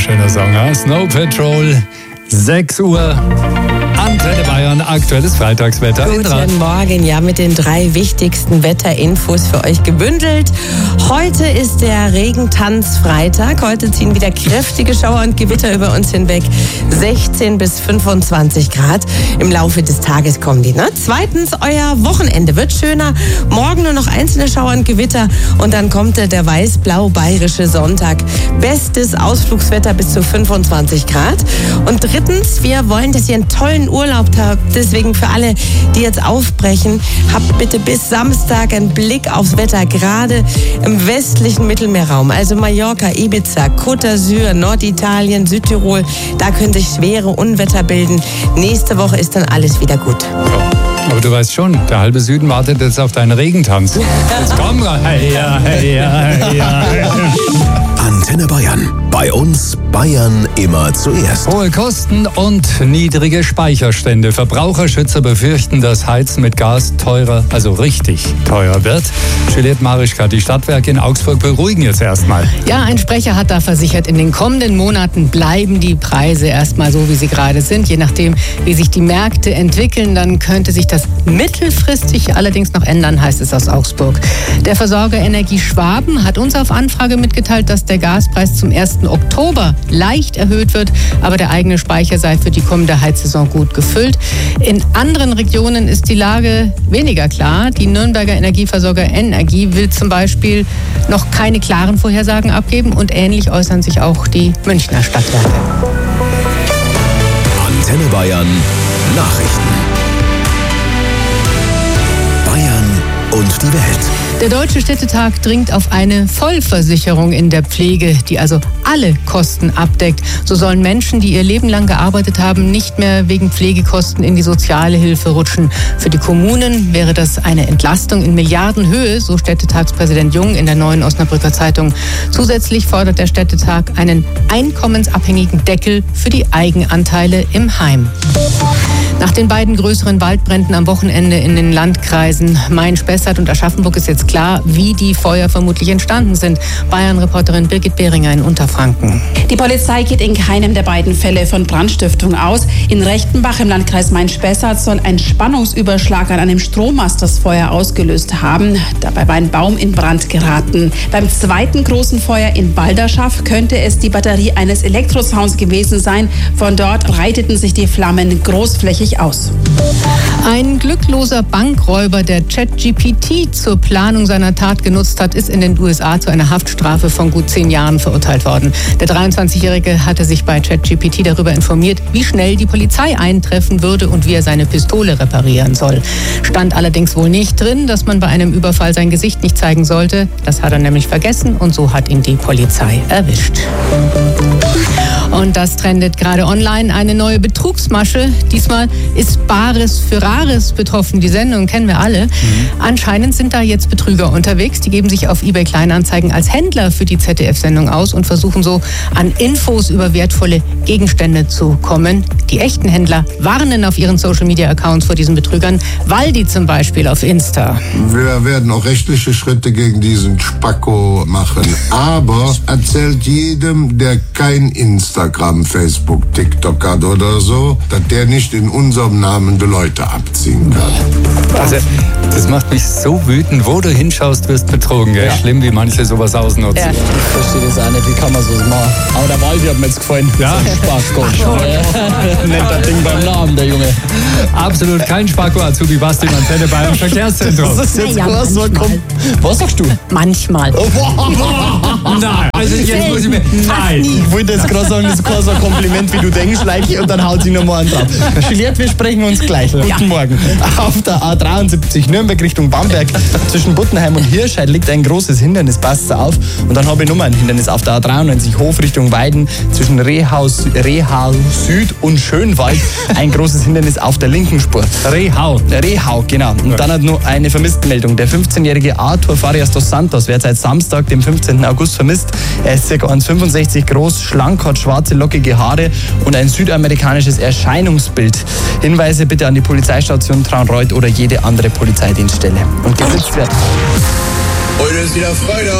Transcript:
schöner Song, ja? Snow Patrol, 6 Uhr. Antenne Bayern, aktuelles Freitagswetter. Guten Morgen, ja, mit den 3 wichtigsten Wetterinfos für euch gebündelt. Heute ist der Regentanz-Freitag. Heute ziehen wieder kräftige Schauer und Gewitter über uns hinweg. 16 bis 25 Grad. Im Laufe des Tages kommen die, ne? Zweitens, euer Wochenende wird schöner. Morgen nur noch einzelne Schauer und Gewitter. Und dann kommt der weiß-blau-bayerische Sonntag. Bestes Ausflugswetter bis zu 25 Grad. Und drittens, wir wollen, dass ihr einen tollen Urlaub habt. Deswegen für alle, die jetzt aufbrechen, habt bitte bis Samstag einen Blick aufs Wetter, gerade im westlichen Mittelmeerraum, also Mallorca, Ibiza, Côte d'Azur, Norditalien, Südtirol. Da können sich schwere Unwetter bilden. Nächste Woche ist dann alles wieder gut. Aber du weißt schon, der halbe Süden wartet jetzt auf deinen Regentanz. Jetzt komm, heia, heia, heia. Antenne Bayern. Bei uns Bayern immer zuerst. Hohe Kosten und niedrige Speicherstände. Verbraucherschützer befürchten, dass Heizen mit Gas teurer, also richtig teuer wird. Juliette Marischka, die Stadtwerke in Augsburg beruhigen jetzt erstmal. Ja, ein Sprecher hat da versichert, in den kommenden Monaten bleiben die Preise erstmal so, wie sie gerade sind. Je nachdem, wie sich die Märkte entwickeln, dann könnte sich das mittelfristig allerdings noch ändern, heißt es aus Augsburg. Der Versorger Energie Schwaben hat uns auf Anfrage mitgeteilt, dass der Gaspreis zum 1. Oktober leicht erhöht wird, aber der eigene Speicher sei für die kommende Heizsaison gut gefüllt. In anderen Regionen ist die Lage weniger klar. Die Nürnberger Energieversorger Energie will zum Beispiel noch keine klaren Vorhersagen abgeben und ähnlich äußern sich auch die Münchner Stadtwerke. Antenne Bayern Nachrichten. Bayern und die Welt. Der Deutsche Städtetag dringt auf eine Vollversicherung in der Pflege, die also alle Kosten abdeckt. So sollen Menschen, die ihr Leben lang gearbeitet haben, nicht mehr wegen Pflegekosten in die soziale Hilfe rutschen. Für die Kommunen wäre das eine Entlastung in Milliardenhöhe, so Städtetagspräsident Jung in der Neuen Osnabrücker Zeitung. Zusätzlich fordert der Städtetag einen einkommensabhängigen Deckel für die Eigenanteile im Heim. Nach den beiden größeren Waldbränden am Wochenende in den Landkreisen Main-Spessart und Aschaffenburg ist jetzt klar, wie die Feuer vermutlich entstanden sind. Bayern-Reporterin Birgit Behringer in Unterfranken. Die Polizei geht in keinem der beiden Fälle von Brandstiftung aus. In Rechtenbach im Landkreis Main-Spessart soll ein Spannungsüberschlag an einem Strommast das Feuer ausgelöst haben. Dabei war ein Baum in Brand geraten. Beim zweiten großen Feuer in Balderschaft könnte es die Batterie eines Elektrozauns gewesen sein. Von dort breiteten sich die Flammen großflächig aus. Ein glückloser Bankräuber, der ChatGPT zur Planung seiner Tat genutzt hat, ist in den USA zu einer Haftstrafe von gut 10 Jahren verurteilt worden. Der 23-Jährige hatte sich bei ChatGPT darüber informiert, wie schnell die Polizei eintreffen würde und wie er seine Pistole reparieren soll. Stand allerdings wohl nicht drin, dass man bei einem Überfall sein Gesicht nicht zeigen sollte. Das hat er nämlich vergessen und so hat ihn die Polizei erwischt. Und das trendet gerade online, eine neue Betrugsmasche. Diesmal ist Bares für Rares betroffen. Die Sendung kennen wir alle. Anscheinend sind da jetzt Betrüger unterwegs. Die geben sich auf eBay Kleinanzeigen als Händler für die ZDF-Sendung aus und versuchen so an Infos über wertvolle Gegenstände zu kommen. Die echten Händler warnen auf ihren Social-Media-Accounts vor diesen Betrügern, weil die zum Beispiel auf Insta. Wir werden auch rechtliche Schritte gegen diesen Spacko machen. Aber erzählt jedem, der kein Instagram, Facebook, TikTok hat oder so, dass der nicht in unserem Namen die Leute abziehen kann. Also, das macht mich so wütend. Wo du hinschaust, wirst betrogen. Gell? Ja. Schlimm, wie manche sowas ausnutzen. Ja. Ich verstehe das auch nicht. Wie kann man sowas machen? Aber der Waldi hat mir jetzt gefallen. Ja. Spacko. Nennt das Ding beim Namen, der Junge. Absolut kein Spacko, Azubi Basti im Antenne Bayern Verkehrszentrum. Das ist jetzt Ja, so was sagst du? Manchmal. Nein, also jetzt muss ich mir... Nein. Ich wollte jetzt gerade sagen, das ist kein so ein Kompliment, wie du denkst, Leiki, und dann haut sie nochmal an drauf. Juliette, wir sprechen uns gleich. Guten Morgen. Auf der A73 Nürnberg Richtung Bamberg zwischen Buttenheim und Hirscheid liegt ein großes Hindernis, passt auf. Und dann habe ich nochmal ein Hindernis auf der A93 Hof Richtung Weiden zwischen Rehau Süd und Schönwald. Ein großes Hindernis auf der linken Spur. Rehau, genau. Und dann hat noch eine Vermisstenmeldung. Der 15-jährige Arthur Farias dos Santos wird seit Samstag, dem 15. August vermisst. Er ist ca. 1,65 groß, schlank, hat schwarze, lockige Haare und ein südamerikanisches Erscheinungsbild. Hinweise bitte an die Polizeistation Traunreut oder jede andere Polizeidienststelle. Und gesetzt wird. Heute ist wieder Freitag.